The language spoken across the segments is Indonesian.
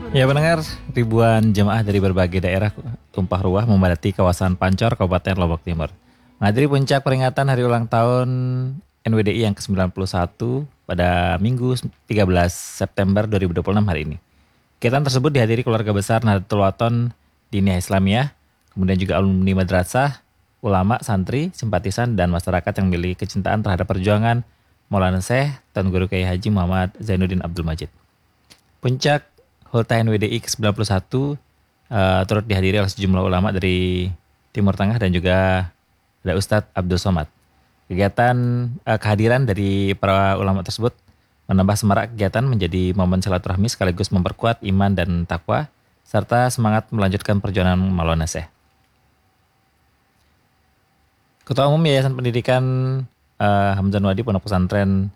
Ya pendengar, ribuan jemaah dari berbagai daerah tumpah ruah memadati kawasan Pancor, Kabupaten Lombok Timur. Menghadiri puncak peringatan hari ulang tahun NWDI yang ke-91 pada Minggu 13 September 2026 hari ini. Kegiatan tersebut dihadiri keluarga besar Nahdlatul Wathon Diniyah Islamiyah, kemudian juga alumni madrasah, ulama, santri, simpatisan, dan masyarakat yang memiliki kecintaan terhadap perjuangan Maulana Syekh Tuan Guru Kiai Haji Muhammad Zainuddin Abdul Majid. Puncak Hut NWDI ke-91 turut dihadiri oleh sejumlah ulama dari Timur Tengah dan juga ada Ustadz Abdul Somad. Kehadiran dari para ulama tersebut menambah semarak kegiatan menjadi momen silaturahmi sekaligus memperkuat iman dan takwa serta semangat melanjutkan perjalanan Maulana Syekh. Ketua Umum Yayasan Pendidikan Hamzah Nuwadi Pondok Pesantren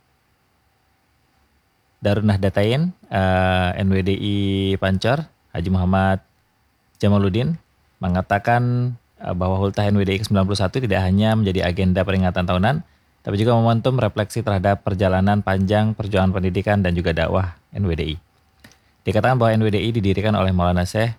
Darun Nahdlatain NWDI Pancor Haji Muhammad Jamaluddin mengatakan bahwa Hultah NWDI ke-91 tidak hanya menjadi agenda peringatan tahunan, tapi juga momentum refleksi terhadap perjalanan panjang perjuangan pendidikan dan juga dakwah NWDI. Dikatakan bahwa NWDI didirikan oleh Maulana Syekh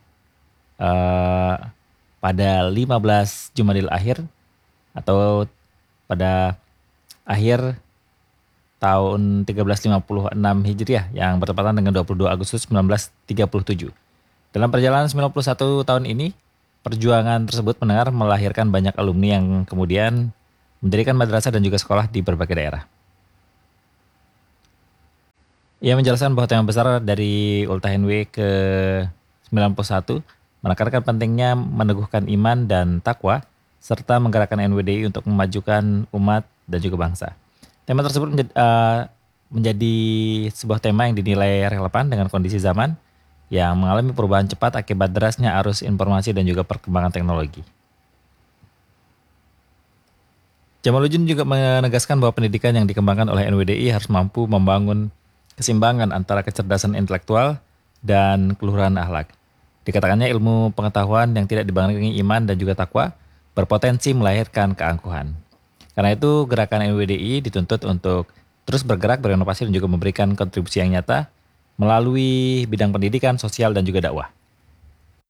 pada 15 Jumadil Akhir atau pada akhir tahun 1356 Hijriah yang bertepatan dengan 22 Agustus 1937. Dalam perjalanan 91 tahun ini, perjuangan tersebut melahirkan banyak alumni yang kemudian mendirikan madrasah dan juga sekolah di berbagai daerah. Ia menjelaskan bahwa tema besar dari Ultah NW ke-91 menekankan pentingnya meneguhkan iman dan takwa serta menggerakkan NWDI untuk memajukan umat dan juga bangsa. Tema tersebut menjadi sebuah tema yang dinilai relevan dengan kondisi zaman yang mengalami perubahan cepat akibat derasnya arus informasi dan juga perkembangan teknologi. Jamaluddin juga menegaskan bahwa pendidikan yang dikembangkan oleh NWDI harus mampu membangun keseimbangan antara kecerdasan intelektual dan keluhuran akhlak. Dikatakannya ilmu pengetahuan yang tidak dibarengi iman dan juga takwa berpotensi melahirkan keangkuhan. Karena itu gerakan NWDI dituntut untuk terus bergerak, berinovasi dan juga memberikan kontribusi yang nyata melalui bidang pendidikan, sosial dan juga dakwah.